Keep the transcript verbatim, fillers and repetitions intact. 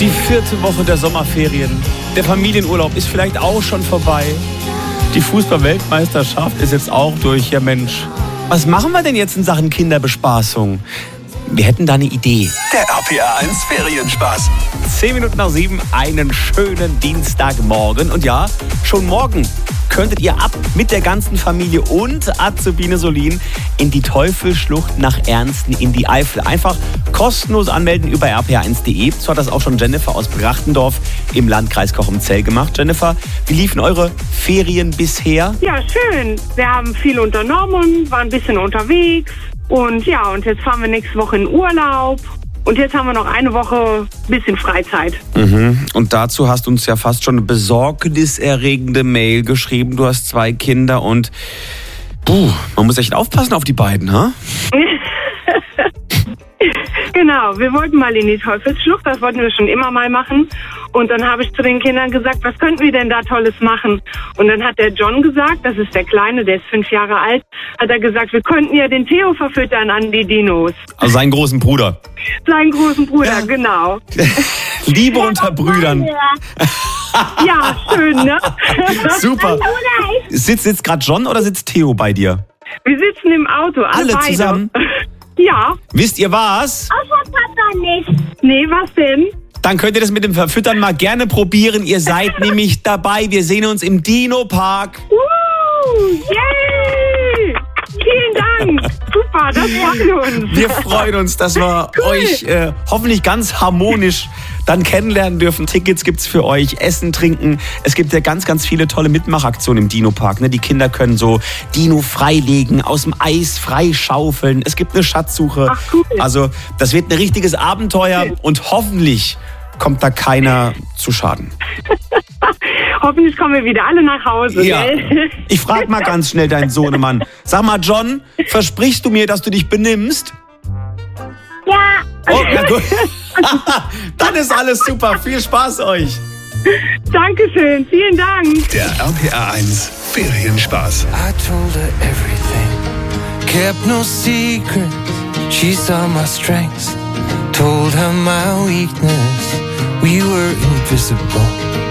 Die vierte Woche der Sommerferien. Der Familienurlaub ist vielleicht auch schon vorbei. Die Fußball-Weltmeisterschaft ist jetzt auch durch. Ja Mensch, was machen wir denn jetzt in Sachen Kinderbespaßung? Wir hätten da eine Idee. Der R P R eins Ferienspaß. Zehn Minuten nach sieben, einen schönen Dienstagmorgen. Und ja, schon morgen könntet ihr ab mit der ganzen Familie und Azubine Solin in die Teufelsschlucht nach Ernsten in die Eifel. Einfach kostenlos anmelden über r p r eins punkt de. So hat das auch schon Jennifer aus Brachtendorf im Landkreis Kochum-Zell gemacht. Jennifer, wie liefen eure Ferien bisher? Ja, schön. Wir haben viel unternommen, waren ein bisschen unterwegs. Und ja, und jetzt fahren wir nächste Woche in Urlaub. Und jetzt haben wir noch eine Woche bisschen Freizeit. Mhm. Und dazu hast du uns ja fast schon eine besorgniserregende Mail geschrieben. Du hast zwei Kinder und puh, man muss echt aufpassen auf die beiden, ha? Genau, wir wollten mal in die Teufelsschlucht, das wollten wir schon immer mal machen. Und dann habe ich zu den Kindern gesagt, was könnten wir denn da Tolles machen? Und dann hat der John gesagt, das ist der Kleine, der ist fünf Jahre alt, hat er gesagt, wir könnten ja den Theo verfüttern an die Dinos. Also seinen großen Bruder. Seinen großen Bruder, Ja. Genau. Liebe unter Brüdern. Ja, schön, ne? Super. Sitzt jetzt gerade John oder sitzt Theo bei dir? Wir sitzen im Auto, alle, Alle beide. zusammen? Ja. Wisst ihr was? Außer Papa nicht. Nee, was denn? Dann könnt ihr das mit dem Verfüttern mal gerne probieren. Ihr seid nämlich dabei. Wir sehen uns im Dino-Park. Uh, yay! Vielen Dank. Super, das freut uns. Wir freuen uns, dass wir euch äh, hoffentlich ganz harmonisch dann kennenlernen dürfen. Tickets gibt's für euch, Essen, Trinken. Es gibt ja ganz, ganz viele tolle Mitmachaktionen im Dino-Park. Ne? Die Kinder können so Dino freilegen, aus dem Eis freischaufeln. Es gibt eine Schatzsuche. Ach, cool. Also das wird ein richtiges Abenteuer und hoffentlich kommt da keiner zu Schaden. Hoffentlich kommen wir wieder alle nach Hause. Ja. Gell? Ich frage mal ganz schnell deinen Sohnemann. Sag mal, John, versprichst du mir, dass du dich benimmst? Ja. Oh, ja, gut. Dann ist alles super. Viel Spaß euch. Dankeschön, vielen Dank. Der R P R eins Ferienspaß. I told her everything, kept no secrets. She saw my strengths, told her my weakness. We were invisible.